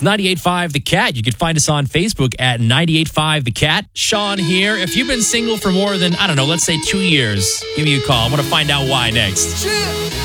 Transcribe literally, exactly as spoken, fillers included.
It's ninety-eight point five The Cat. You can find us on Facebook at ninety-eight point five The Cat. Sean here. If you've been single for more than, I don't know, let's say two years, give me a call. I want to find out why next.